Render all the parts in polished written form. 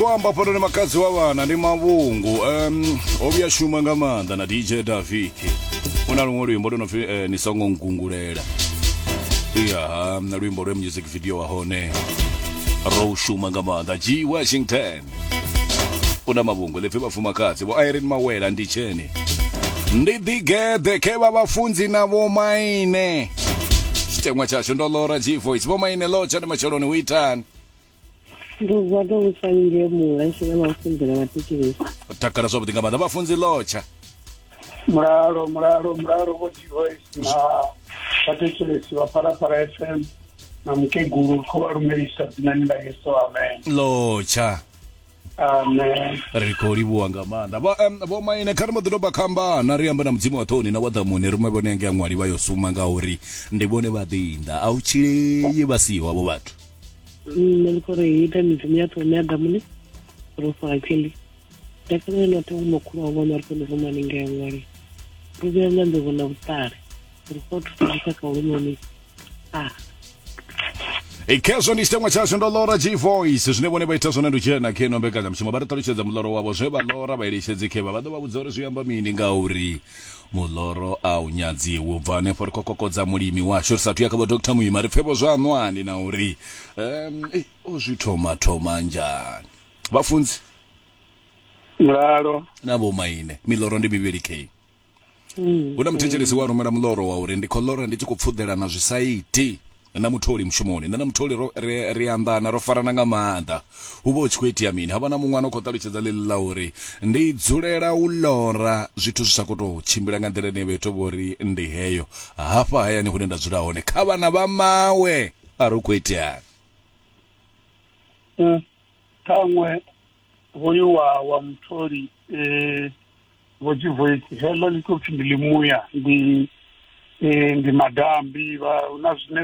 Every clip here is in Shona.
Wamba pano makazi wavana ndi mavungu obyashuma nga manda na DJ Daviki una lwimbo luno ni songo ngungulera na lwimbo lwe music video wahone roshuma nga manda G Washington una mavungu lefe bafuma kazi bo Irene Mawela ndicheni ndidigede keba bafunzi na bomaine chitemwa chacho ndolora G Voice bomaine locha ndi macholoni witani Ndozwa usangire mu ashira mafundira batiki. Takara so butinga bada bafunzi locha. Muraro G Voice na batekerezi bapara FM na mkeguru ko barumerisa dinanira Yesu amen. Locha. Amen. Rekori buwanga manda. Bo maine karimo droba kamba na riamba na mzimu watoni na wadamune rumebone nge ngwari bayosuma ngauri ndibone badinda au chire basiwa abo batu. Nilikuwa ita mizimia tuonea damuni rofa akili takana na tu mukuru wa mwana kwa nzuma ninge ngwari rubia nando kuna utare rufo tufika kwa ulimoni Ikezo ni stemwa chacho ndolora G Voice zinebone baitazo nandu chena keno mbeka mshima baratalicheza muloro wabo zeba lora bairisheze keba bado babuzore zuyamba mini ngauri muloro au nyazi uvane for kokokodza mulimi washo satu yakabo Dr. Muyimari febo zwanwani na uri ozitoma njani bafunzi muraro nabo maine miloro ndi bibirike una mtecheresi wa rumera muloro wa uri ndikolora ndichikupfudela na zvisaiti na mutori mshumoni na mutori riandana rofarana nga maanda ubo chikweti yamini habana mungwana kotalucheza lili lauri ndidzulera ulora zvitu zvisakoto chimbira nga nderene beto bori ndi heyo hapa haya ni kunenda dzulaone kavana vamawe arukweti ya kamwe voyu wa mutori vojivoiti helo liko chindilimuya ndi madambi unazvine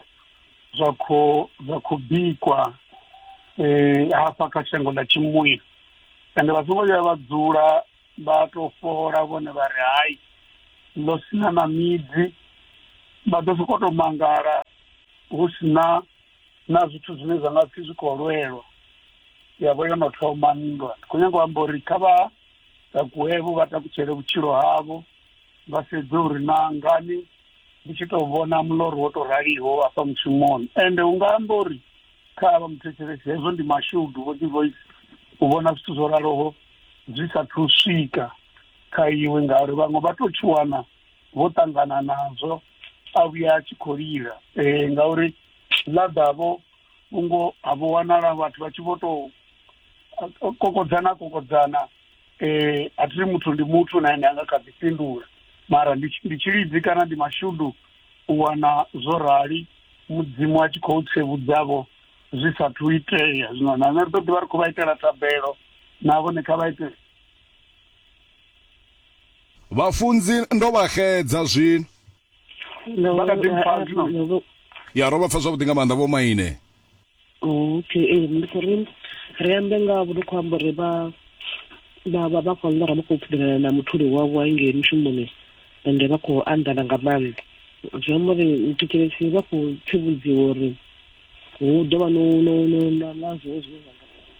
zvakubikwa hapa kashango ndachimuya ende vasongoya vadzura vatofora vone vari hai losina na midzi vatosikotomangara usina na zvithu zvine zvanga physikolwerwa yavo yonotomaningwa kunyange vambori kava vakuhevo vatakuchere uchiro havo vasedze uri nangani ndichitovona muloro wotorariwo apa muchimoni ende ungambori kava mutecheresi hezvo ndi mashudu voti voisi uvona zvithu zvoraroho zvisatusvika kaiwe ngauri vamwe vatochiwana votangana nazvo avuya achikorira ngauri ladhavo ungo havowanara vatu vachivoto kokodzana hatiri mutu ndi mutu naende angakadzipindura mara ndichiridzi kana ndi mashudu uwana zorari mudzimu wachikoutsevu dzavo zvisatuiteya zvino nanarutoti vari kuvaitira tabero navo nekavaite vafunzi ndo vahedza zvino yaro vapfa zvakutinga manda vomaine ndikuri riambe nga vudu kwambo riva vakwanga vakupfudirana na muturi wavo wainge mushumoni ende vakuandana nga manda zvamuri mutekeresi vakutsivudziwa uri udova nazvo zvino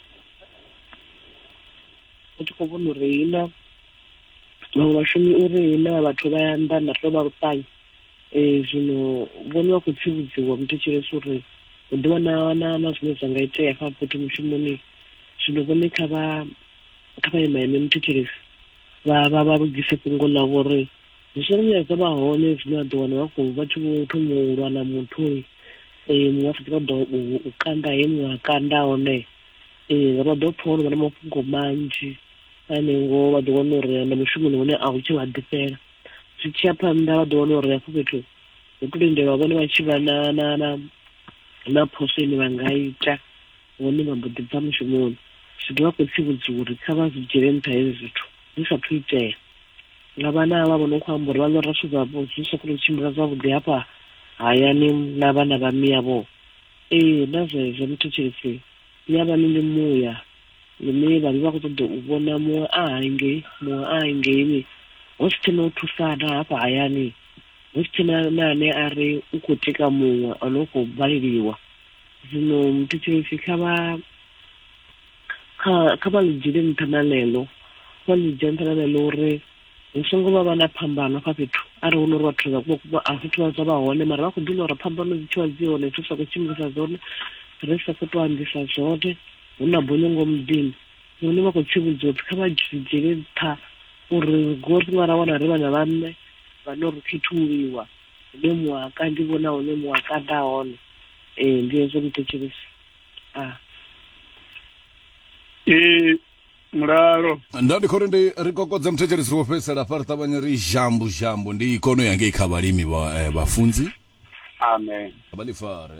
utikuvona uri ina vamwe vashumi uri ina vathu vayandana tova rupanyi zvino voni vakutsivudziwa mutekeresi uri udova na zvine zvangaiteya fapoti mushumoni zvinovoneka kavaemaime mutecheresi varugise kungo lavo ri zvichirinyaza vahone zvinoadhowana vachivotomurwa na mutu mumwe afati vada ukanda hemwe akandawo ne vanodotoona vana mafungo manji anengo vadoona uri na mushumoni one auchivadhipera zvichiya panda vadoona uri afupetu vekudende vavone vachiva naphoseni vangaita vone vambodhibva mushumoni zvino vakutsivudziwa kavazvijere mutairi zvithu zvisatuiteya ngavana ava vanokwambura vanorasvizavo zvisakutochimbira zvavhudi apa hayani navana vamiyavo nazvaizvo mutecheresi yava nine muya ine vanhu vakutoda uvona mumwe ahaingeini hositena utusana apa hayani hositena nane ari ukoteka mumwe anokobvaliriwa zvino mutecheresi kha vha ḽi dzhiele nṱha na ḽeḽo vha ḽi dzhia nṱha na ḽeḽo uri hu songo vha na phambano kha fhethu arali hu no uri vhathu a fhethu vha dza vha hone mara vha khou ḓivha uri phambano dzi tshi vha dzi hone thu sa khou tshimbilisa zwone ri sa khou tou ambisa zwone hu na bono ngomu muḓini hune vha khou tsivhudzwa upfi kha vha dzhiele nṱha uri gori ṅwana wana ri vhana vhanne vhane ri khethululiwa hune muwaka ndi vhona hune muwaka nda hone ndi hezwo muthetsheliso mulalo nda ndi khori ndi ri kokodza muthetsheliso wo fhedzisela fha ri ṱavhanye ri zhambu ndi ikono yange kha vhalimi vhafunzi amen abalifare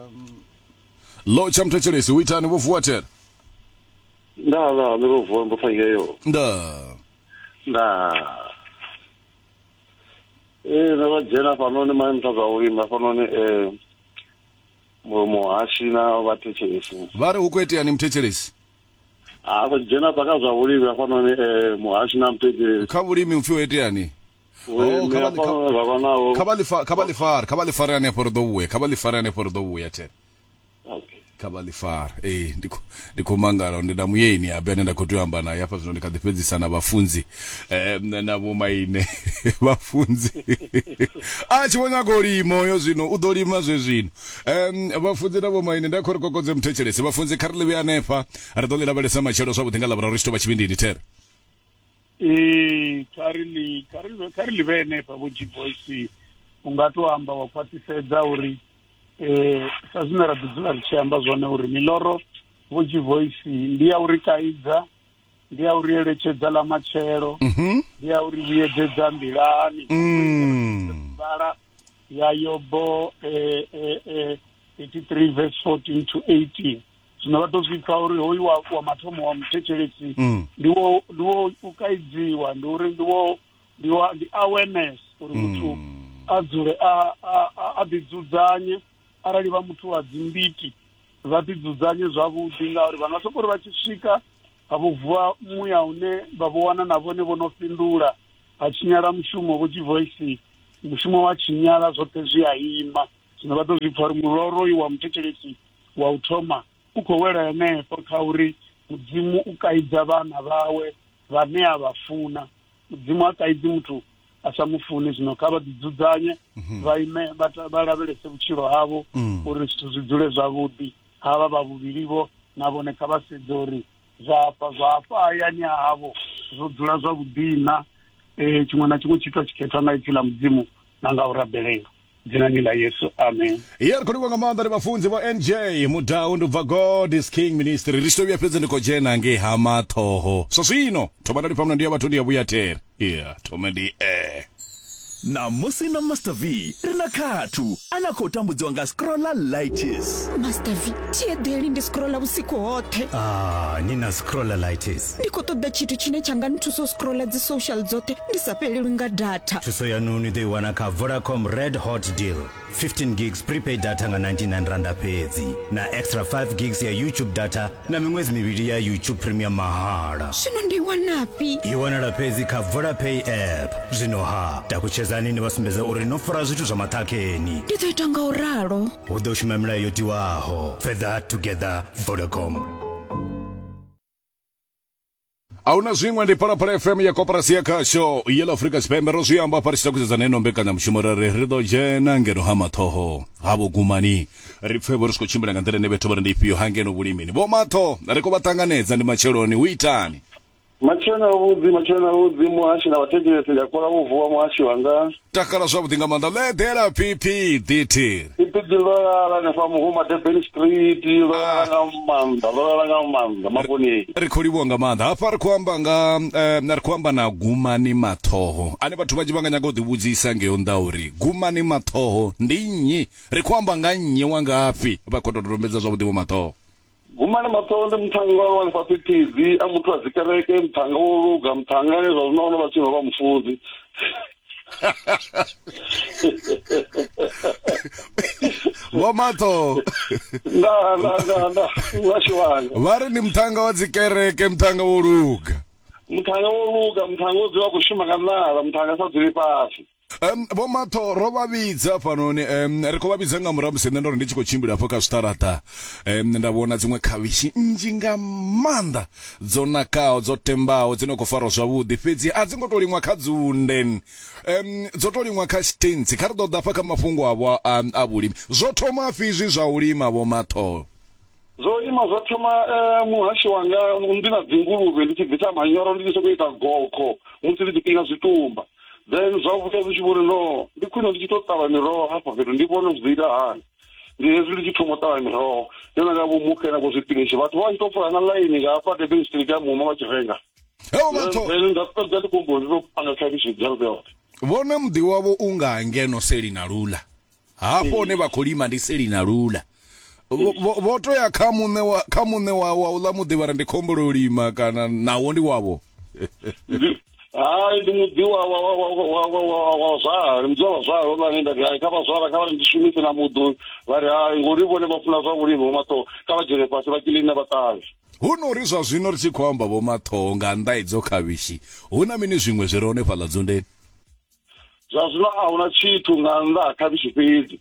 lo cha muthetsheliso u itani vho vuwa thera nda ndo vuwa mbo fangeyo nda na vajena fanone maimta za ulima fanone muhashi na vhathetshesi vari hu kuitea ni muthetsheliso vajena paka za ulima fanone muhashi na muthetshesi kha vhulimi upfi ho iteani kha vha ḽifare hanefho ri ḓo vhuya kha vha ḽifare hanefho ri ḓo vhuya thera kha vha ḽifare ndi khou mangala ndi na muyeni abe ane nda khou tea u amba naye hafha zwino ndi kha ḓi fhedzisa na vhafunzi na vho maine vhafunzi a tshi vho nyaga u lima yo zwino u ḓo lima zwe zwino vhafunzi na vho maine nda khou ri kokodze muthetsheliso vhafunzi kha ri ḽi vhe hanefha ri ḓo ḽi lavhelesa matshelo zwavhuḓi nga ḽavhuraru ri tshi tou vha tshivhindini tere kha ri ḽi vhe henefha vho G-Boys u nga to amba wa khwaṱhisedza uri sa zwine ra ḓi dzula ri tshi amba zwone uri miloro vho G-Boys ndi ya uri kaidza ndi ya uri eletshedza ḽa matshelo ndi ya uri vhuyedzedza nḓilani mbala ya Yobo 83 verse 14 to 18 zwino vha tou zwi pfa uri hoyu wa mathomo wa muthetsheliso ndiwo u kaidziwa ndi uri ndi awareness uri muthu a dzule a ḓidzudzanye arali vha muthu wa dzimbiti vha ḓidzudzanye zwavhuḓi ngauri vha nga soko uri vha tshi swika ha vho vuwa muya une vha vho wana na vhone vho no fhindula ha tshinyala mushumo vho G-Voice mushumo wa tshinyala zwoṱhe zwi a ima zwino vha ḓo zwi pfa uri muloro uyu wa muthetsheliso wa u thoma u khou wela henefho kha uri mudzimu u kaidza vhana vhawe vhane a vha funa mudzimu a kaidzi muthu a sa mufuni zwino kha vha ḓidzudzanye vha ime vha lavhelese vhutshilo havho uri zwithu zwi dzule zwavhuḓi havha vha vhuvhilivo na vhone kha vha sedze uri zwafha hayani havho zwo dzula zwavhuḓi na tshiṅwe na tshiṅwe tshithu a tshi khethwa nga ipfi ḽa mudzimu na nga u rabelela dzinani ḽa Yesu amen ri khou livha nga maanḓa ri vhafunzi vha NJ mudau ndi bva God is King Ministry ri tshi tou vhuya fhedzi ndi khou dzhena ngei ha maṱhoho so zwino thoma ndali phamuna ndi ya vhathu ndi ya vhuya tere thoma ndi na musi na Master V rina khathu ana khou tambudziwa nga scrolleritis. Master V tiedeli ndi scrolla usiku hoṱhe. Ni na scrolleritis. Ndi khou ṱoḓa tshithu tshine tsha nga nthusa u scrolla dzi social dzoṱhe ndi sa fhelelwi nga data. Thuso yanu ni ḓo i wana kha Vodacom Red Hot Deal. 15 gigs prepaid data nga 99 randa fhedzi na extra 5 gigs ya YouTube data na miṅwedzi mivhili ya YouTube Premium mahala. Zwino ndi wanafhi? I wanala fhedzi kha Vodapay app. Zwino takuchezani ni vasumbedza uri no fara zwithu zwa maṱhakheni. Ndi ḓo ita nga u ralo. Hu ḓo shuma milayo yo tiwaho. Further together Vodacom. Auna zwiṅwe ndi Phalaphala FM ya Koporasi ya Khasho Yellow Africa Tshipembe ro zwi amba pari tshitakudzedza neno mbekanyamushumo ri ḓo dzhena ngeno ha maṱhoho ha vhugumani ri pfhe vho ri tshi khou tshimbila nga nḓila ine vhethu vha ri ndi ifhio ha ngeno vhulimini vho matho ri khou vha ṱanganedza ndi matsheloni hu itani matshelo vhudzi muhashi na vhathetshelesi ndi a kona u vuwa muhashi wanga takala zwavhuḓi nga maanḓa ledela pp dt ipidi lolala nefa muhuma Durban Street lolala nga maanḓa maboni ri khou livhuwa nga maanḓa hafha ri khou amba na gumani maṱhoho ane vhathu vhanzhi vha nga nyaga u ḓivhudzisa ngeyo nnḓa uri gumani maṱhoho ndi nnyi ri khou amba nga nnyi wa ngafhi vha khou dodombedza zwavhuḓi vho maṱhoho gumani maṱhoho ndi muthanga wa wani fafitizi a muthu a dzikereke muthanga wo luga muthanga zwa zwino ono vha tsino vha mufunzi vho matho nda washi wanga vha ri ndi muthanga wa dzikereke muthanga wo luga muthanga wo luga muthanga wo dzula kushuma nga nala muthanga sa dzuli fhasi Vho Matho ro vha vhidza fhanoni ri khou vha vhidza nga murahu musi nṋe ndo ri ndi tshi khou tshimbila hafho kha zwiṱaraṱa nda vhona dziṅwe khavhishi nnzhi nga maanḓa dzo nakaho dzo tembaho dzi no khou farwa zwavhuḓi fhedzi a dzi ngo to liṅwa kha dziunden dzo to liṅwa kha tshitentsi kha ri ḓo ḓa fha kha mafhungo avho a vhulimi zwo thoma fhizwi zwa u lima Vho Matho zwo lima zwo thoma muhashi wanga ndi na dzinguluvhe ndi tshi bvisa manyoro ndi tshi sokou ita gokho musi ndi tshi kiḽina zwitumba then zwavhuḓi zwi tshi vhori no ndi khwine ndi tshi tou ṱavha miroho hafha fhethu ndi vhone zwi ita hani ndi hezwi ndi tshi thoma u ṱavha miroho yona nga vho mukhe na vho zwipinishi vhathu vha tshi tou fola na ḽaini nga hafha Durban Street ya muma vha tshi renga nda fhedza ndi khou mbo ndi tou panga khavhishi dzavhuḓi yoṱhe vhone muḓi wavho u nga ngeno Selina Lula hafho hune vha khou lima ndi Selina Lula vho to ya kha muṋe wa uḽa muḓi vha ri ndi khombolo u lima kana nawo ndi wavho hayi ndi muḓi wa zwala muḓi wa zwala vhane nda gai kha vha zwala kha vha ndi shumise na muḓi vha ri hayi ngori vhone vha funa zwa vhulimi Vho Matho kha vha dzhene fhasi vha kiḽine vha ṱavhe hu no ri zwa zwino ri tshi khou amba Vho Matho nga nnḓa idzo khavhishi hu na mini zwiṅwe zwi re hone fhaḽa dzundeni zwa zwino a huna tshithu nga nnḓa ha khavhishi fhedzi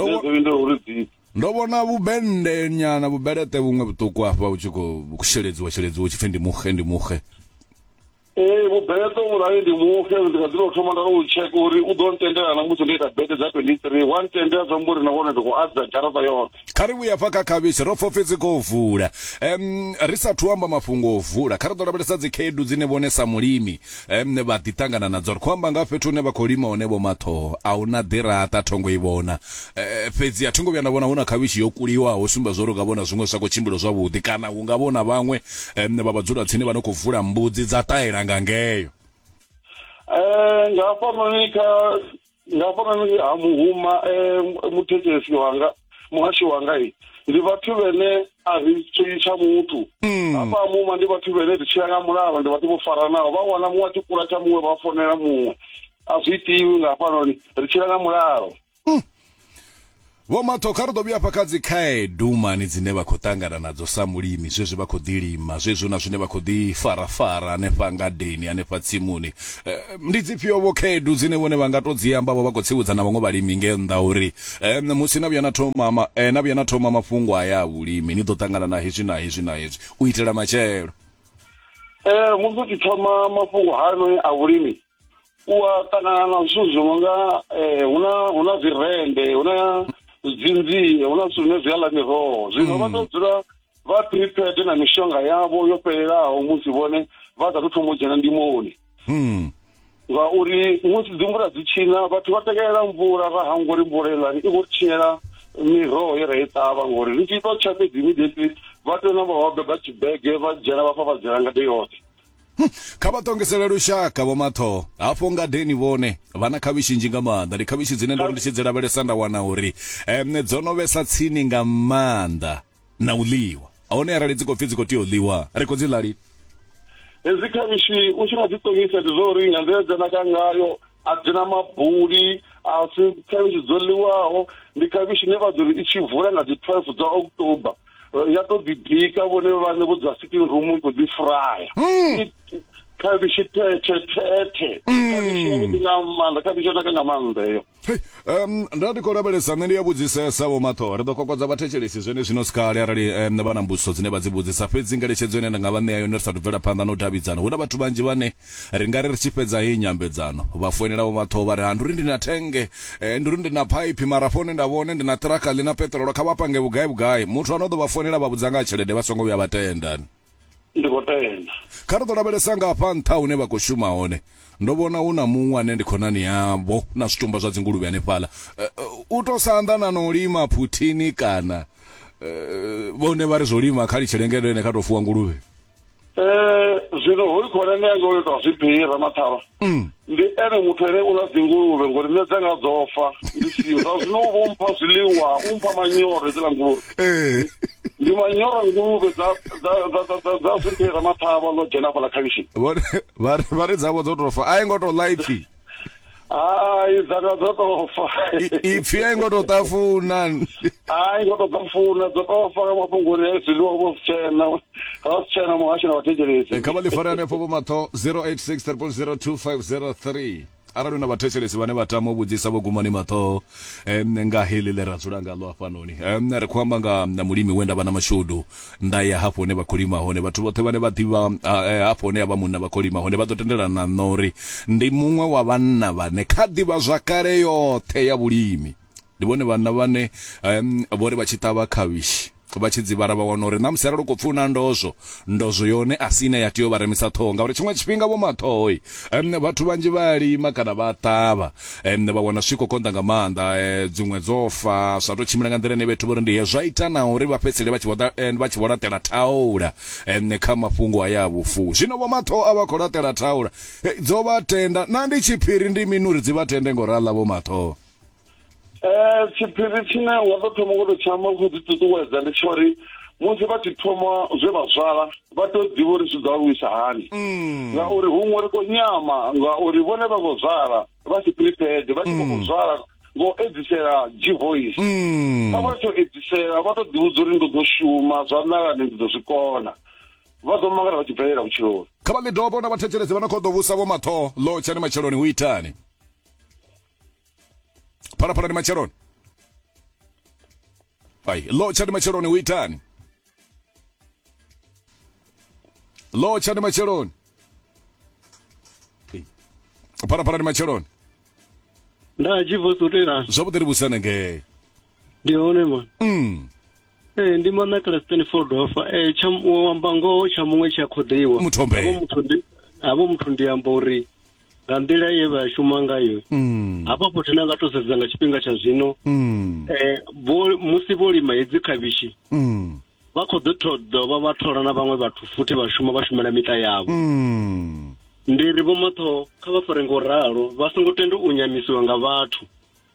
ndo vhona vhubende nyana vhubelete vhuṅwe vhuṱuku hafha hu tshi khou sheledziwa u tshi pfi ndi muxe vhubelete vhulayo ndi muxe ndi nga ḓi thoma nda u tsheka uri u ḓo ntendela na musi ndo ita bete dza 23 wa ntendela zwa mbori na vhone ndi khou adza garaṱa yoṱhe kha ri vhuya pfa kha khavhishi ro pfa fhedzi khou vula ri sathu amba mafhungo o vula kha ri ḓo lavhelesa dzi khaedu dzine vhone sa mulimi vha ḓiṱangana nadzo ri khou amba nga fhethu hune vha khou lima hone Vho Matho a hu na ḓirata thongo i vhona fhedzi a thongo vhuya nda vhona hu na khavhishi yo kuliwaho sumba zwo ri nga vhona zwiṅwe zwa khou tshimbila zwavhuḓi kana hu nga vhona vhaṅwe vha vhadzula tsini vha no khou vula mbudzi dza taela nga ngeyo nga hafhanoni ha muhuma muthethesi wanga muhashi wanga ndi vhathu vhene a ri tshii tsha muthu hafha ha muhuma ndi vhathu vhene ri tshila nga mulalo ndi vhathu vho faranaho vha wana muṅwe a tshikula tsha muṅwe vha fonela muṅwe a zwi itiwi nga hafhanoni ri tshila nga mulalo Vho Matho kha ri ḓo vhuya fha kha dzi khaedu mani dzine vha khou ṱangana nadzo sa mulimi zwezwi vha khou ḓi lima zwezwi na zwine vha khou ḓi farafara hanefha ngadeni hanefha tsimuni ndi dzifhio vho khaedu dzine vhone vha nga to dzi amba vha khou tsivhudza na vhaṅwe vhalimi nge nnḓa uri musi na vhuya na thoma mafhungo aya a vhulimi ni ḓo ṱangana na hezwi na hezwi na hezwi u itela matshelo musi u tshi thoma mafhungo hayo a vhulimi u a ṱangana na zwithu zwi no nga hu na zwirende hu na dzinzie hu na zwithu zwine zwi a ḽa miroho zwino vha tou dzula vha prepared na mishonga yavho yo fhelelaho musi vhone vha sathu thoma u dzhena ndimoni ngauri musi dzi mvula dzi tshina vhathu vha takalela mvula vha hangwa uri mvula iḽani i khou tshinyela miroho ye ra i ṱavha ngori ri tshi ita tsha fhedzi immediately vha tea namba vha beba tshibege vha dzhena vha fha vha dzhena ngade yoṱhe kha vha ṱongesele lushaka Vho Matho hafho ngadeni vhone vha na khavhishi nnzhi nga maanḓa ndi khavhishi dzine ndo ri ndi tshi dzi lavhelesa nda wana uri dzo no vhesa tsini nga maanḓa na u ḽiwa ahone arali dzi khou pfi dzi khou tea u ḽiwa ri khou dzi ḽa lini hedzi khavhishi u tshi nga dzi ṱongisa ndi zwo uri nga nḓila dza naka ngayo a dzi na mabuli a si khavhishi dzo ḽiwaho ndi khavhishi ine vha ḓo ri i tshi vula nga dzi 12 dza October ya to ḓi bika vhone vhane vho dzula sitting room i khou ḓi fraya khavhishi thethe khavhishi yavhuḓi nga maanḓa khavhishi yo naka nga maanḓa eyo nda ndi khou lavhelesa nṋe ndi ya vhudzisesa Vho Matho ri ḓo kokodza vhathetshelesi zwene zwino sikale arali vha na mbudziso dzine vha dzi vhudzisa fhedzi ngeletshedzo ine nda nga vha ṋea yone ri sathu bvela phanḓa na u davhidzana hu na vhathu vhanzhi vhane ri nga ri tshi fhedza heyi nyambedzano vha foinela Vho Matho vha ri nduri ndi na thenge nduri ndi na phaipi mara fone nda vhone ndi na ṱiraka ḽi na peṱirolo kha vha pange vhugai muthu ano ḓo vha foinela vha vhudza nga tshelede vha songo vhuya vha tenda ndi khou tenda kha ri ḓo lavhelesa nga hafha nṱha hune vha khou shuma hone ndo vhona hu na muṅwe ane ndi khonani yavho na zwitumba zwa dzinguluvhe hanefhaḽa u to sa anḓana na u lima phuthini kana vhone vha ri zwo lima kha litshelengelo ene kha to fuwa nguluvhe zwino hoyu khonani yanga uyo to zwibhira mathavha ndi ene muthu ene u na dzinguluvhe ngori nne dzanga dzo fa ndi siyo zwa zwino u vho mpha zwiḽiwa u mpha manyoro dziḽa nguluvhe ndi manyoro nguluvhe dza zwibhira mathavha ḽo dzhena fhaḽa khavhishi vha ri dzavho dzo to fa a i ngo to ḽa ipfi hayi dzanga dzo to fa ipfi a i ngo to ṱafuna hayi ngo to ṱafuna dzo to fa nga mafhungo uri zwiḽiwa vho si tshena muhashi na vhathetshelesi kha vha ḽi fare hanefho Vho Matho 086 000 2503 arali na vhathetshelesi vhane vha tama u vhudzisa vho Gumani Mathoho nga heḽi ḽe ra dzula ngalo hafhanoni ri khou amba nga mulimi we ndavha na mashudu nda ya hafho hune vha khou lima hone vhathu vhoṱhe vhane vha ḓivha hafho hone havha munna vha khou lima hone vha ḓo tendelana na uri ndi muṅwe wa vhanna vhane kha ḓivha zwakale yoṱhe ya vhulimi. Ndi vhone vhanna vhane vhori vha tshi ṱavha khavhishi vha tshi dzivhara vha wana uri na musi arali u khou pfuna ndozwo yone asine ya tea u vha remisa ṱhoho ngauri tshiṅwe tshifhinga vho Mathoho vhathu vhanzhi vha lima kana vha ṱavha vha wana zwi khou konḓa nga maanḓa dziṅwe dzo fa zwa tou tshimbila nga nḓila ine vhethu vho ri ndi zwa ita na uri vha fhedzisele vha tshi vho laṱela thaula kha mafhungo aya a vhufuwi. Zwino vho Mathoho a vha khou laṱela thaula dzo vha tenda na ndi tshiphiri ndi mini uri dzi vha tende ngorala vho Mathoho? Tshiphiri tshine wa ḓo thoma ngo tou tshama u khou ḓi ṱuṱuwedza ndi tsha uri musi vha tshi thoma zwe vha zwala vha tea u ḓivha uri zwi ḓo aluwisa hani ngauri huṅwe ri khou nyama ngauri vhone vha khou zwala vha si prepared vha tshi khou zwala ngo edzisela G-voice vha tshi edzisela vha tou ḓivhudza uri ndi ḓo shuma zwa nalani ndi ḓo zwi kona vha ḓo mangala vha tshi bvelela vhutshiloni. Kha vha ḽi dobo na vhathetshelesi vha no khou ḓo vhusa vho Mathoho lo tshani matsheloni hu itani Para ni macheroni. Ai, lo chani macheroni hu itani. Lo chani macheroni. Para ni macheroni. Nda jivo tena. Zwavhuḓi ri vhusana nge. Ndi hone man. Ndi mana Christian Fordofa tsha wamba ngoho tsha muṅwe tsha khoḓiwa. Muthombe. Abo muthu ndi amba uri nga nḓila ye vha shuma ngayo hafha pothe na nga to sedza nga tshifhinga tsha zwino musi vho lima hedzi khavhishi vha khou dovha vha thola na vhaṅwe vhathu futhi vha shumela miṱa yavho. Ndi ri vho Mathoho kha vha fare ngo ralo vha songo tenda u nyamisiwa nga vhathu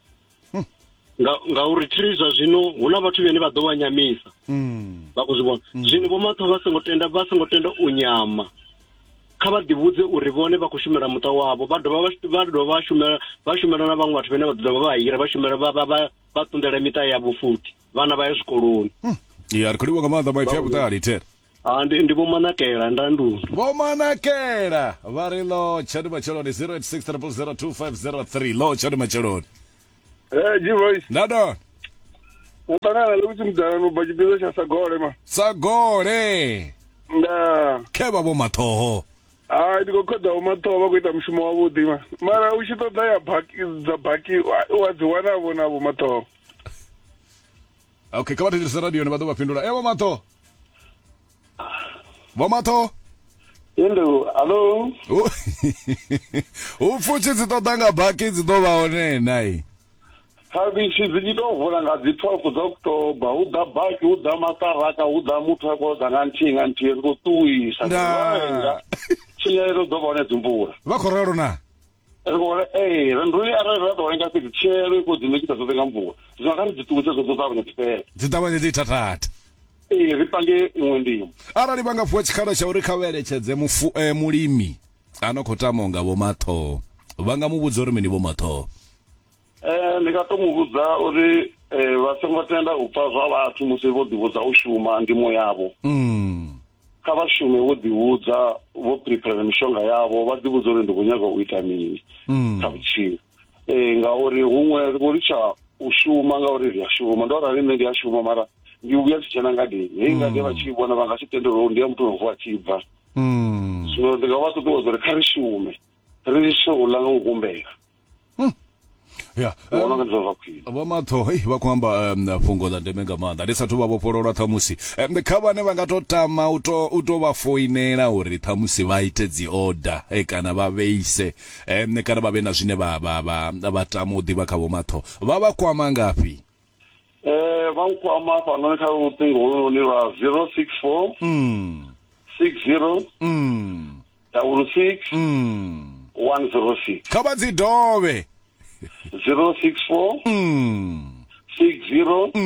ngauri thiri zwa zwino hu na vhathu vhane vha ḓo vha nyamisa vha khou zwi vhona. Zwino vho Mathoho vha songo tenda u nyama kha vha ḓivhudze uri vhone vha khou shumela muṱa wavho vha dovha vha shumela na vhaṅwe vhathu vhane vha ḓo vha hira vha shumela vha ṱunḓela miṱa yavho futhi vhana vha ya zwikoloni. Ya ri khou liwa nga maanḓa maipfi a vhuṱali Tere. Ndi vho Manakela ndandu. Vho Manakela vha ri lo tshani matsheloni 0860002503 lo tshani matsheloni. G-voice. Nada. Utanana lokuthi mdala no bajibizo cha Sagole ma. Sagole. Nda. Kheva vho Mathoho. Ndi khou khoḓa vho Mathoho vha khou ita mushumo wavhuḓi ma. Mara u tshi ṱoḓa ya baki wa dzi wana vho na vho Mathoho. Okay, kha vha thetshelesa radio ni vha ḓo vha fhindula. Vho Mathoho. Vho Mathoho. Hello, hello. U pfutshi dzi ṱoḓa nga baki dzi ḓo vha hone nai. Khavhishi dzi tshi tou vula nga dzi 12 dza Oktoba hu ḓa baki hu ḓa maṱaraka hu ḓa muthu a khou ḓa nga nthihi ri khou ṱuwisa tshinyalelo ḓo vha hone dzi mvula vha khou ralo na ri khou renduli arali ra ḓo lenga fhedzi tshelo i khou dzi ṋekisa dzoṱhe nga mvula zwino kha ri dzi ṱuwise dzo ṱavhanya dzi fhele dzi ṱavhanye dzi thathata ri pange iṅwe ndimo arali vha nga fhiwa tshikhala tsha uri kha vha eletshedze mulimi ano khou tamaho nga vho Mathoho vha nga mu vhudza uri mini vho Mathoho? Ndi nga to muvhudza uri vha songo tenda u pfa zwa vhathu musi vho ḓivhudza u shuma ndimo yavho kha vha shume vho ḓivhudza vho prepare mishonga yavho vha ḓivhudza uri ndi khou nyaga u ita mini kha vhutshilo ngauri huṅwe ri khou litsha u shuma ngauri ri a shuma ndo arali nṋe ndi a shuma mara ndi vhuya si tshena ngadeni hei ngade vha tshi vhona vha nga si tendela uri ndi ya muthu no vuwa tshi bva zwino ndi nga vha ṱuṱuwedza uri kha ri shume ri shou ḽa nga u kumbela. Ya, vho Mathoho vha khou amba fhungo ḽa ndeme nga maanḓa ndi sathu vha vhofhololwa ṱhamusi kha vhane vha nga to tama u to vha foinela uri ṱhamusi vha ite dzi order kana vha vheise kana vha vhe na zwine vha tama u ḓivha kha vho Mathoho vha vha kwama ngafhi? Vha nkwama fhanoni kha luṱingo holunoni lwa 064 60 66 106 kha vha dzi dove 064 60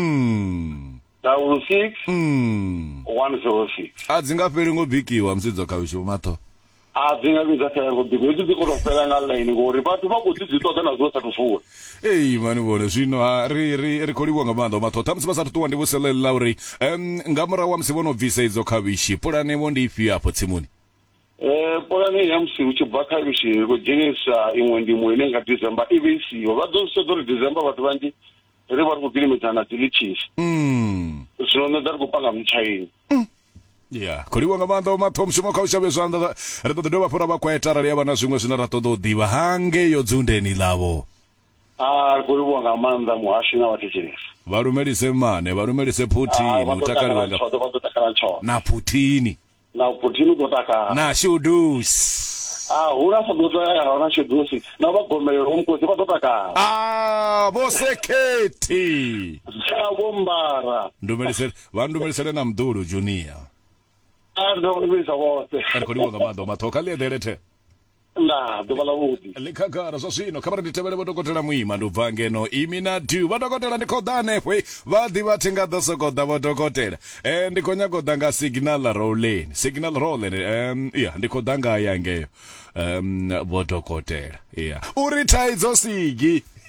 66 106 a dzi nga fheli ngo bikiwa musidzo khavhishi vho Mathoho? A dzi nga vhidza fhela ngo bikiwa hedzi dzi kona u fhela nga line ngori vhathu vha khou dzi ṱoḓa na zwo sathu fula mani vhone zwino ri khou livhuwa nga maanḓa vho Mathoho ṱhamusi vha sathu ṱuwa ndi vho seḽeḽa uri nga murahu wa musi vho no bvisa idzo khavhishi pulane vho ndi ifhio afho tsimuni? polani ya musi uchibva khavhishi kudzhenisa imwe ndimo inenge December ive isiyo vha ḓo sedza uri December vhathu vanzhi ri vari kupilimedzana dilichisi zwino nṋe ḓa ri khou panga mutshaini ya kholiwa nga maanḓa matho mushumo kha u shavhe zwanḓa ri ṱoḓa dovha fhura vha kwaita arali havha na zwiṅwe zwine ra ṱoḓa u ḓivha hangeyo dzundeni ḽavho kholiwa nga maanḓa muhashi na vhathetshelesi vha lumelise mane vha lumelise Puthini mutakali wanga na Puthini na Puthini ḓo takala na Shudusi huna sa ḓo ḓa na Shudusi na vhagomelelo vhomukosi vha ḓo takala vho Sekhethi vho Mbara ndumelisele na Mdulu Junior ndo vhisa vhoṱhe ari kholiwa nga maanḓa mathoka ḽieḓelethe nda ḓuvha ḽavhuḓi likhagara zwa zwino kha vha ri nditevhele vho dokotela Muima ndubva ngeno imi na du vha dokotela ndi khou ḓa hanefho vha ḓivha thi nga ḓo sokou ḓa vho dokotela ndi khou nyaga u ḓa nga signal rollen ya ndi khou ḓa nga ya ngeyo vho dokotela ya uri thaidzo sigi